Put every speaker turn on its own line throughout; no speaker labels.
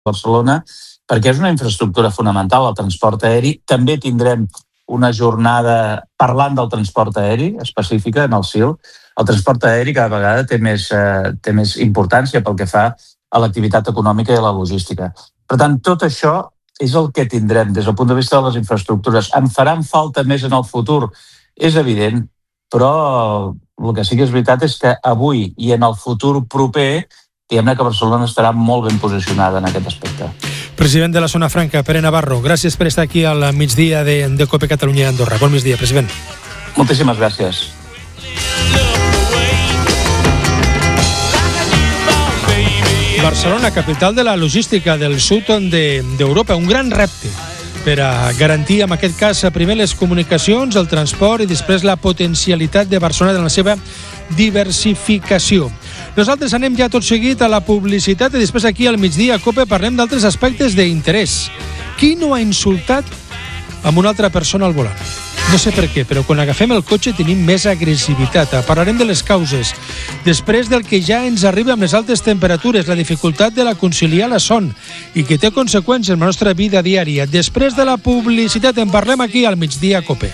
Barcelona, perquè és una infraestructura fonamental, el transport aeri. També tindrem una jornada parlant del transport aeri específica en el CIL. El transport aeri cada vegada té més importància pel que fa a l'activitat econòmica i a la logística. Per tant, tot això és el que tindrem des del punt de vista de les infraestructures. En faran falta més en el futur? És evident, però el que sí que és veritat és que avui i en el futur proper, diguem-ne que Barcelona estarà molt ben posicionada en aquest aspecte.
President de la Zona Franca, Pere Navarro, gràcies per estar aquí al migdia de COPE Catalunya i Andorra. Bon migdia, president.
Moltíssimes gràcies.
Barcelona, capital de la logística del sud d'Europa, un gran repte per a garantir, en aquest cas, primer les comunicacions, el transport i després la potencialitat de Barcelona en la seva diversificació. Nosaltres anem ja tot seguit a la publicitat i després aquí al migdia a COPE parlem d'altres aspectes d'interès. Qui no ha insultat amb una altra persona al volant? No sé per què, però quan agafem el cotxe tenim més agressivitat. Parlarem de les causes. Després del que ja ens arriba amb les altes temperatures, la dificultat de la conciliar la son i que té conseqüències en la nostra vida diària. Després de la publicitat en parlem aquí al migdia a COPE.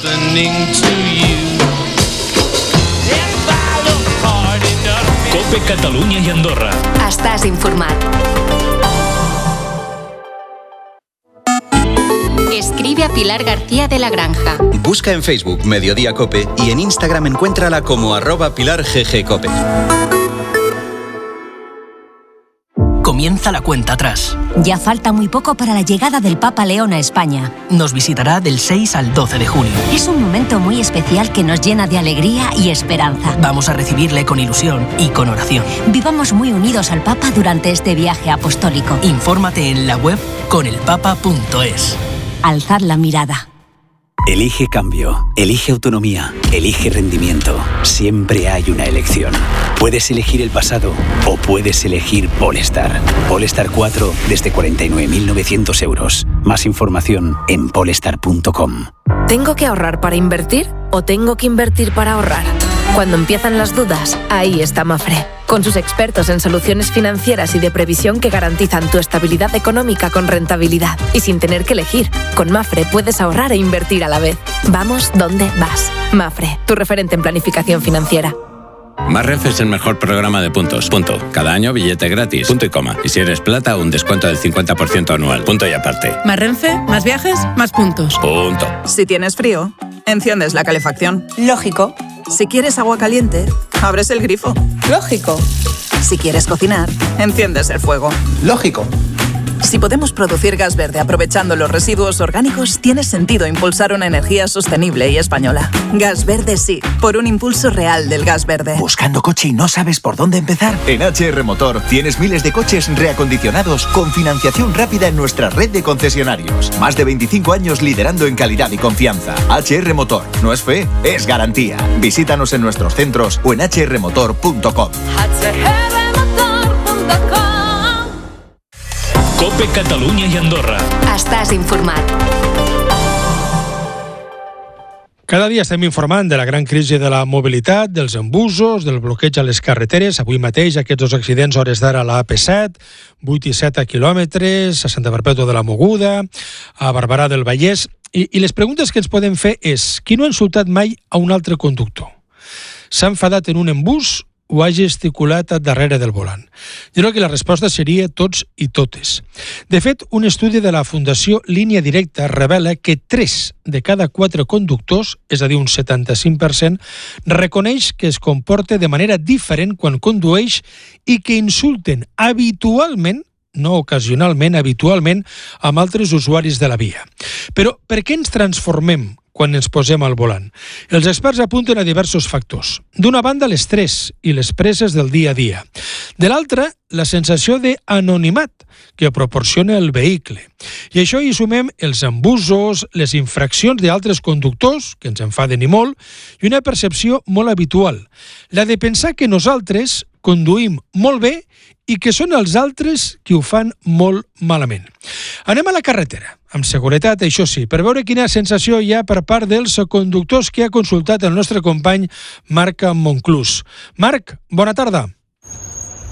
COPE Catalunya i Andorra.
Estàs informat. Escribe a Pilar García de la Granja.
Busca en Facebook Mediodía COPE y en Instagram encuéntrala como @PilarGGCOPE.
Comienza la cuenta atrás.
Ya falta muy poco para la llegada del Papa León a España.
Nos visitará del 6 al 12 de junio.
Es un momento muy especial que nos llena de alegría y esperanza.
Vamos a recibirle con ilusión y con oración.
Vivamos muy unidos al Papa durante este viaje apostólico.
Infórmate en la web conelpapa.es.
Alzad la mirada.
Elige cambio, elige autonomía, elige rendimiento. Siempre hay una elección. Puedes elegir el pasado o puedes elegir Polestar. Polestar 4 desde 49.900 euros. Más información en polestar.com.
¿Tengo que ahorrar para invertir o tengo que invertir para ahorrar? Cuando empiezan las dudas, ahí está Mafre, con sus expertos en soluciones financieras y de previsión que garantizan tu estabilidad económica con rentabilidad y sin tener que elegir. Con Mafre puedes ahorrar e invertir a la vez. Vamos donde vas. Mafre, tu referente en planificación financiera.
Más Renfe es el mejor programa de puntos. Punto. Cada año billete gratis. Punto y coma. Y si eres plata, un descuento del 50% anual. Punto y aparte.
Más Renfe, más viajes, más puntos.
Punto.
Si tienes frío, enciendes la calefacción.
Lógico.
Si quieres agua caliente, abres el grifo.
Lógico.
Si quieres cocinar, enciendes el fuego.
Lógico.
Si podemos producir gas verde aprovechando los residuos orgánicos, tiene sentido impulsar una energía sostenible y española. Gas verde sí, por un impulso real del gas verde.
¿Buscando coche y no sabes por dónde empezar? En HR Motor tienes miles de coches reacondicionados con financiación rápida en nuestra red de concesionarios. Más de 25 años liderando en calidad y confianza. HR Motor. No es fe, es garantía. Visítanos en nuestros centros o en hrmotor.com.
COPE Catalunya i Andorra.
Estàs informat.
Cada dia estem informant de la gran crisi de la mobilitat, dels embussos, del bloqueig a les carreteres. Avui mateix aquests dos accidents a hores d'ara a la AP7, 8 i 7 quilòmetres, a Santa Perpètua de la Mogoda, a Barberà del Vallès. I les preguntes que ens podem fer és: qui no ha insultat mai a un altre conductor? S'ha enfadat en un embús o ha gesticulat darrere del volant? Jo crec que la resposta seria tots i totes. De fet, un estudi de la Fundació Línia Directa revela que 3 de cada 4 conductors, és a dir, un 75%, reconeix que es comporta de manera diferent quan condueix i que insulten habitualment, no ocasionalment, habitualment, amb altres usuaris de la via. Però per què ens transformem quan ens posem al volant? Els experts apunten a diversos factors. D'una banda, l'estrès i les presses del dia a dia. De l'altra, la sensació d'anonimat que proporciona el vehicle. I això hi sumem els embussos, les infraccions d'altres conductors, que ens enfaden i molt, i una percepció molt habitual, la de pensar que nosaltres conduïm molt bé i que són els altres qui ho fan molt malament. Anem a la carretera, amb seguretat, això sí, per veure quina sensació hi ha per part dels conductors que ha consultat el nostre company Marc Monclús. Marc, bona tarda.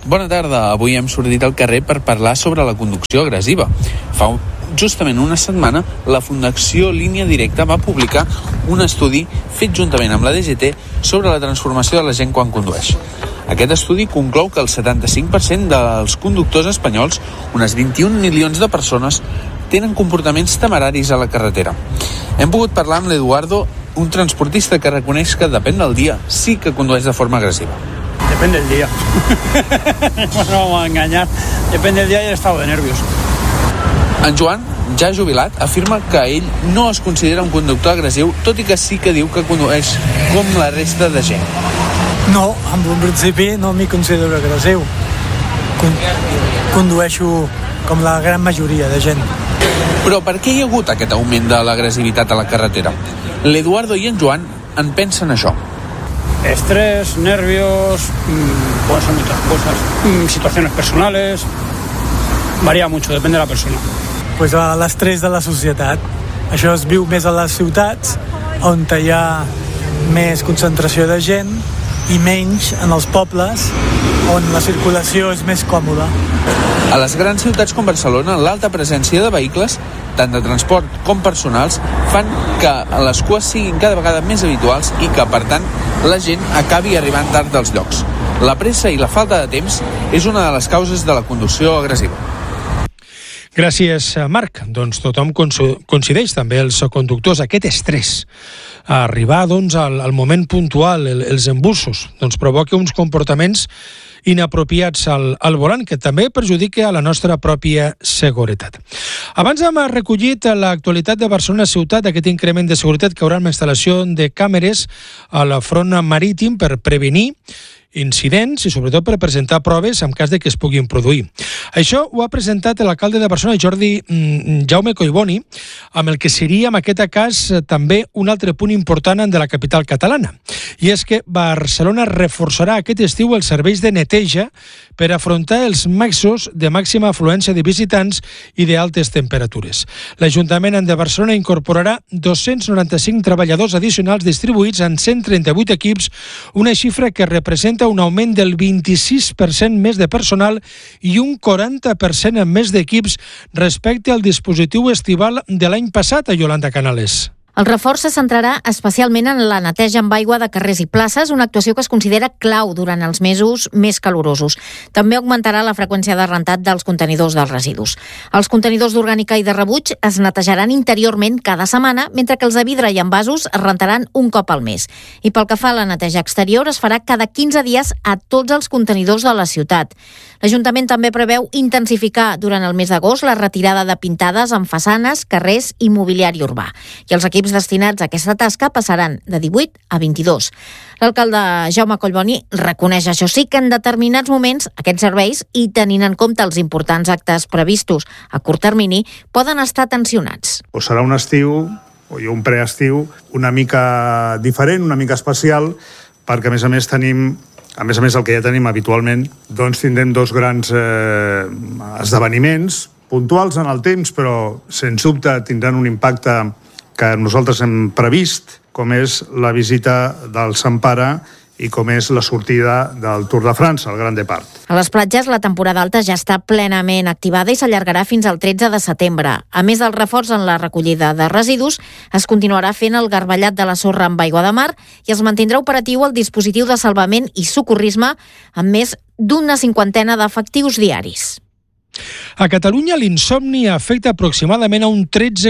Bona tarda. Avui hem sortit al carrer per parlar sobre la conducció agressiva. Fa justament una setmana, la Fundació Línia Directa va publicar un estudi fet juntament amb la DGT sobre la transformació de la gent quan condueix. Aquest estudi conclou que el 75% dels conductors espanyols, unes 21 milions de persones, tenen comportaments temeraris a la carretera. Hem pogut parlar amb l'Eduardo, un transportista que reconeix que depèn del dia, sí que condueix de forma agressiva.
Depende del día. No vamos a engañar. Depende del día y el estado de nervios.
En Joan, ja jubilat, afirma que ell no es considera un conductor agressiu, tot i que sí que diu que condueix com la resta de gent.
No, en un principi no m'hi considero agressiu. Condueixo com la gran majoria de gent.
Però per què hi ha hagut aquest augment de l'agressivitat a la carretera? L'Eduardo i en Joan en pensen això.
Estrés, nervios, pueden ser muchas cosas, situaciones personales, varía mucho, depende de la persona.
Pues l'estrès de la societat. Això es viu més a les ciutats, on hi ha més concentració de gent, i menys en els pobles, on la circulació és més còmoda.
A les grans ciutats com Barcelona, l'alta presència de vehicles, tant de transport com personals, fan que les cues siguin cada vegada més habituals i que, per tant, la gent acabi arribant tard dels llocs. La pressa i la falta de temps és una de les causes de la conducció agressiva.
Gràcies, Marc. Doncs tothom coincideix, també els conductors, aquest estrès. Arribar al moment puntual, els embussos, provoca uns comportaments inapropiats al volant, que també perjudica a la nostra pròpia seguretat. Abans hem recollit l'actualitat de Barcelona ciutat, aquest increment de seguretat que haurà una instal·lació de càmeres a la front marítim per prevenir incidents i sobretot per presentar proves en cas de que es puguin produir. Això ho ha presentat l'alcalde de Barcelona, Jaume Collboni, amb el que seria, en aquest cas, també un altre punt important de la capital catalana. I és que Barcelona reforçarà aquest estiu els serveis de neteja per afrontar els mesos de màxima afluència de visitants i d'altes temperatures. L'Ajuntament de Barcelona incorporarà 295 treballadors addicionals distribuïts en 138 equips, una xifra que representa un augment del 26% més de personal i un 40% més d'equips respecte al dispositiu estival de l'any passat, a Yolanda Canales.
El reforç se centrarà especialment en la neteja amb aigua de carrers i places, una actuació que es considera clau durant els mesos més calorosos. També augmentarà la freqüència de rentat dels contenidors dels residus. Els contenidors d'orgànica i de rebuig es netejaran interiorment cada setmana, mentre que els de vidre i envasos es rentaran un cop al mes. I pel que fa a la neteja exterior, es farà cada 15 dies a tots els contenidors de la ciutat. L'Ajuntament també preveu intensificar durant el mes d'agost la retirada de pintades en façanes, carrers i mobiliari urbà. I els equips destinats a aquesta tasca passaran de 18 a 22. L'alcalde Jaume Collboni reconeix, això sí, que en determinats moments aquests serveis, i tenint en compte els importants actes previstos a curt termini, poden estar tensionats.
O serà un estiu, o un preestiu, una mica diferent, una mica especial, perquè a més el que ja tenim habitualment, doncs tindrem dos grans esdeveniments puntuals en el temps, però sens dubte tindran un impacte que nosaltres hem previst, com és la visita del Sant Pare i com és la sortida del Tour de França, el Grand Depart.
A les platges, la temporada alta ja està plenament activada i s'allargarà fins al 13 de setembre. A més del reforç en la recollida de residus, es continuarà fent el garballat de la sorra amb aigua de mar i es mantindrà operatiu el dispositiu de salvament i socorrisme amb més d'una 50 d'efectius diaris.
A Catalunya, l'insomni afecta aproximadament a un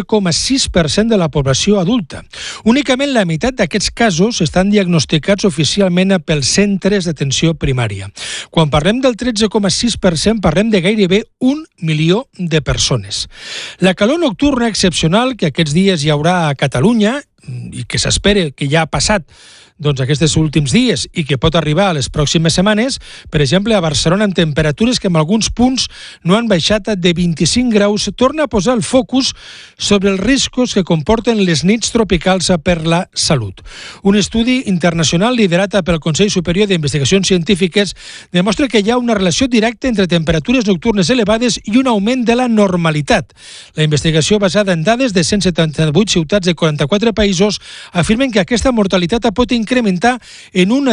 13,6% de la població adulta. Únicament la meitat d'aquests casos estan diagnosticats oficialment pels centres d'atenció primària. Quan parlem del 13,6%, parlem de gairebé 1 milió de persones. La calor nocturna excepcional que aquests dies hi haurà a Catalunya i que s'espera que ja ha passat aquests últims dies i que pot arribar a les pròximes setmanes, per exemple, a Barcelona, amb temperatures que en alguns punts no han baixat de 25 graus, torna a posar el focus sobre els riscos que comporten les nits tropicals per la salut. Un estudi internacional liderat pel Consell Superior d'Investigacions Científiques demostra que hi ha una relació directa entre temperatures nocturnes elevades i un augment de la normalitat. La investigació, basada en dades de 178 ciutats de 44 països, afirmen que aquesta mortalitat pot incrementar incrementar en un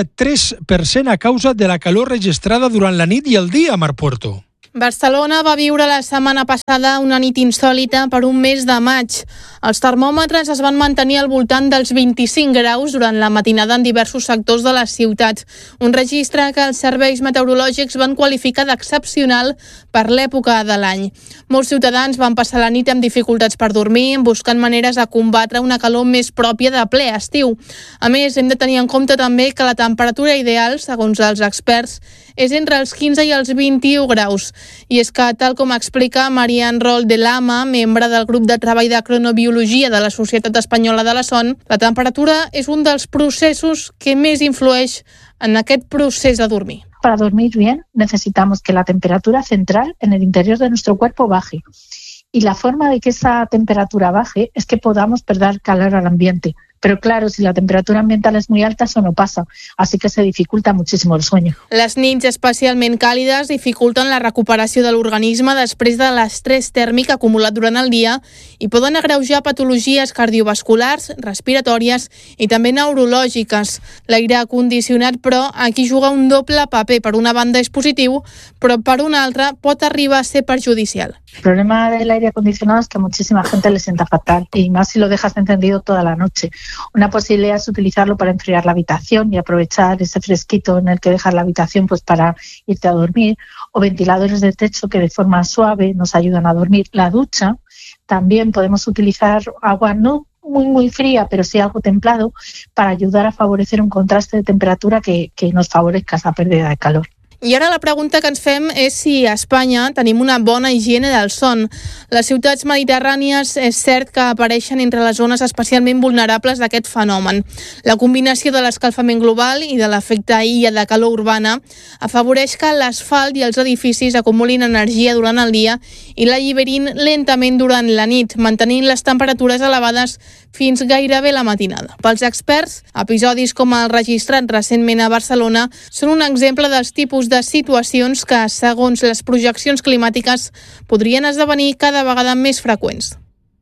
3% a causa de la calor registrada durant la nit i el dia, Mar Puerto.
Barcelona va viure la setmana passada una nit insòlita per un mes de maig. Els termòmetres es van mantenir al voltant dels 25 graus durant la matinada en diversos sectors de la ciutat. Un registre que els serveis meteorològics van qualificar d'excepcional per l'època de l'any. Molts ciutadans van passar la nit amb dificultats per dormir, buscant maneres de combatre una calor més pròpia de ple estiu. A més, hem de tenir en compte també que la temperatura ideal, segons els experts, és entre els 15 i els 21 graus. I és que, tal com explica Marian Rol de Lama, membre del grup de treball de cronobiologia de la Societat Espanyola de la Son, la temperatura és un dels processos que més influeix en aquest procés de dormir.
Para dormir bien necesitamos que la temperatura central en el interior de nuestro cuerpo baje. Y la forma de que esa temperatura baje es que podamos perder calor al ambiente. Pero claro, si la temperatura ambiental es muy alta, eso no pasa, así que se dificulta muchísimo el sueño.
Les nits especialment càlides dificulten la recuperació de l'organisme després de l'estrès tèrmic acumulat durant el dia i poden agreujar patologies cardiovasculars, respiratòries i també neurològiques. L'aire condicionat, però, aquí juga un doble paper. Per una banda és positiu, però per una altra pot arribar a ser perjudicial.
El problema del aire acondicionado es que a muchísima gente le sienta fatal, y más si lo dejas encendido toda la noche. Una posibilidad es utilizarlo para enfriar la habitación y aprovechar ese fresquito en el que dejas la habitación pues para irte a dormir, o ventiladores de techo que de forma suave nos ayudan a dormir. La ducha, también podemos utilizar agua no muy fría, pero sí algo templado, para ayudar a favorecer un contraste de temperatura que nos favorezca esa pérdida de calor.
I ara la pregunta que ens fem és si a Espanya tenim una bona higiene del son. Les ciutats mediterrànies és cert que apareixen entre les zones especialment vulnerables d'aquest fenomen. La combinació de l'escalfament global i de l'efecte illa de calor urbana afavoreix que l'asfalt i els edificis acumulin energia durant el dia i l'alliberin lentament durant la nit, mantenint les temperatures elevades fins gairebé la matinada. Pels experts, episodis com el registrat recentment a Barcelona són un exemple dels tipus de situacions que, segons les projeccions climàtiques, podrien esdevenir cada vegada més freqüents.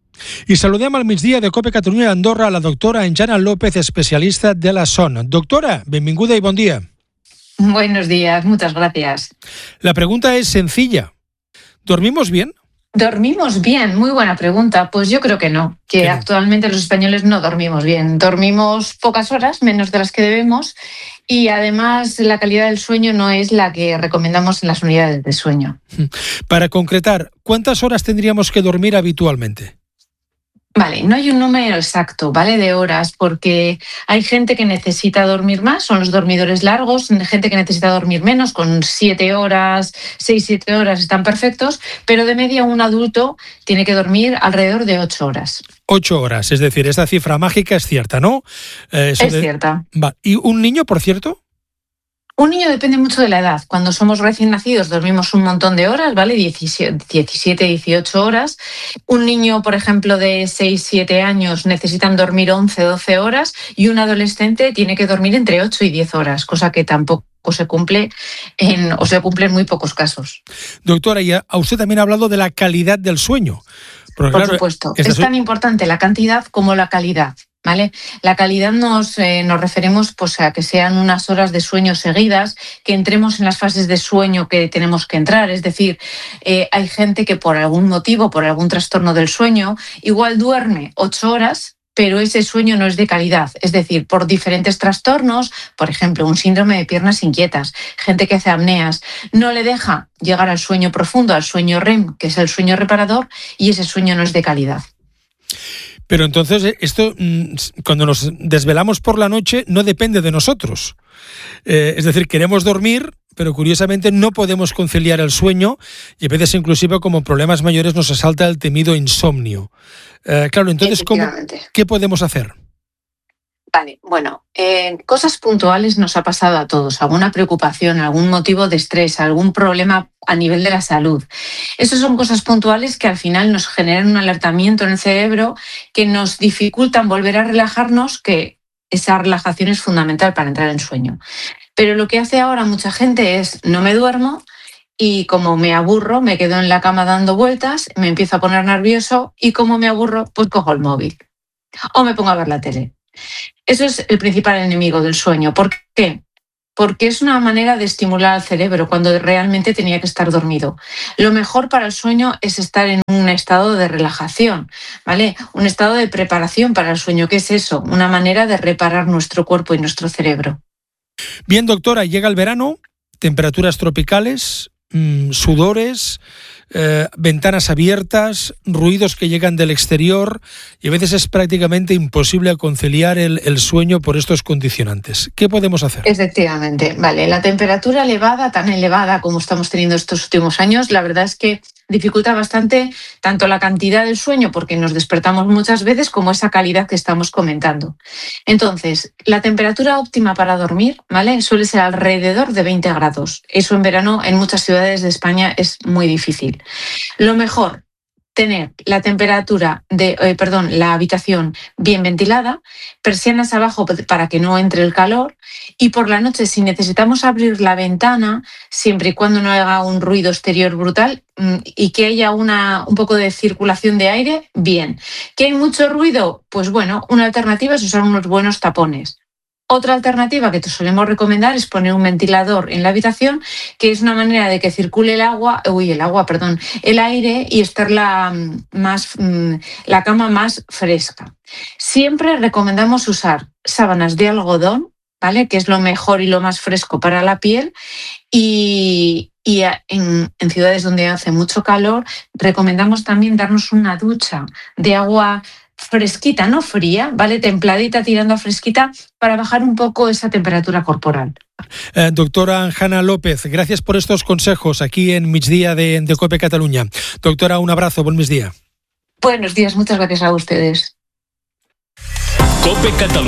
I saludem al migdia de COPE Catalunya i Andorra a la doctora Enjana López, especialista de la Son. Doctora, benvinguda y buen día.
Buenos días, muchas gracias.
La pregunta es sencilla. ¿Dormimos bien?
¿Dormimos bien? Muy buena pregunta. Pues yo creo que no, que actualmente los españoles no dormimos bien. Dormimos pocas horas, menos de las que debemos, y además la calidad del sueño no es la que recomendamos en las unidades de sueño.
Para concretar, ¿cuántas horas tendríamos que dormir habitualmente?
Vale, no hay un número exacto, ¿vale?, de horas, porque hay gente que necesita dormir más, son los dormidores largos, gente que necesita dormir menos, con 7 horas, 6-7 horas están perfectos, pero de media un adulto tiene que dormir alrededor de 8 horas.
8 horas, es decir, esta cifra mágica es cierta, ¿no?
Cierta.
Va. ¿Y un niño, por cierto?
Un niño depende mucho de la edad. Cuando somos recién nacidos dormimos un montón de horas, ¿vale? 17, 18 horas. Un niño, por ejemplo, de 6-7 años necesitan dormir 11-12 horas y un adolescente tiene que dormir entre 8 y 10 horas, cosa que tampoco se cumple en muy pocos casos.
Doctora, y a usted también ha hablado de la calidad del sueño.
Pero, por supuesto, es tan importante la cantidad como la calidad. ¿Vale? La calidad nos referimos pues, a que sean unas horas de sueño seguidas, que entremos en las fases de sueño que tenemos que entrar. Es decir, hay gente que por algún motivo, por algún trastorno del sueño, igual duerme 8 horas, pero ese sueño no es de calidad. Es decir, por diferentes trastornos, por ejemplo, un síndrome de piernas inquietas, gente que hace apneas, no le deja llegar al sueño profundo, al sueño REM, que es el sueño reparador, y ese sueño no es de calidad.
Pero entonces esto, cuando nos desvelamos por la noche, no depende de nosotros. Es decir, queremos dormir, pero curiosamente no podemos conciliar el sueño y a veces inclusive como problemas mayores nos asalta el temido insomnio. Claro, entonces, ¿qué podemos hacer?
Vale, bueno, cosas puntuales nos ha pasado a todos, alguna preocupación, algún motivo de estrés, algún problema a nivel de la salud. Esas son cosas puntuales que al final nos generan un alertamiento en el cerebro que nos dificultan volver a relajarnos, que esa relajación es fundamental para entrar en sueño. Pero lo que hace ahora mucha gente es no me duermo y como me aburro me quedo en la cama dando vueltas, me empiezo a poner nervioso y como me aburro pues cojo el móvil o me pongo a ver la tele. Eso es el principal enemigo del sueño. ¿Por qué? Porque es una manera de estimular al cerebro cuando realmente tenía que estar dormido. Lo mejor para el sueño es estar en un estado de relajación, ¿vale? Un estado de preparación para el sueño. ¿Qué es eso? Una manera de reparar nuestro cuerpo y nuestro cerebro.
Bien, doctora, llega el verano, temperaturas tropicales, sudores, ventanas abiertas, ruidos que llegan del exterior y a veces es prácticamente imposible conciliar el sueño por estos condicionantes. ¿Qué podemos hacer?
Efectivamente, vale. La temperatura elevada, tan elevada como estamos teniendo estos últimos años, la verdad es que dificulta bastante tanto la cantidad del sueño, porque nos despertamos muchas veces, como esa calidad que estamos comentando. Entonces, la temperatura óptima para dormir, ¿vale?, suele ser alrededor de 20 grados. Eso en verano en muchas ciudades de España es muy difícil. Lo mejor, tener la temperatura la habitación bien ventilada, persianas abajo para que no entre el calor, y por la noche, si necesitamos abrir la ventana, siempre y cuando no haga un ruido exterior brutal y que haya un poco de circulación de aire, bien. ¿Que hay mucho ruido? Pues bueno, una alternativa es usar unos buenos tapones. Otra alternativa que te solemos recomendar es poner un ventilador en la habitación, que es una manera de que circule el aire y estar la cama más fresca. Siempre recomendamos usar sábanas de algodón, ¿vale?, que es lo mejor y lo más fresco para la piel, y en ciudades donde hace mucho calor recomendamos también darnos una ducha de agua fresquita, no fría, ¿vale?, templadita tirando a fresquita, para bajar un poco esa temperatura corporal.
Doctora Hanna López, gracias por estos consejos aquí en Migdia de COPE Catalunya. Doctora, un abrazo, buen migdia.
Buenos días, muchas gracias a ustedes.
COPE Catalunya.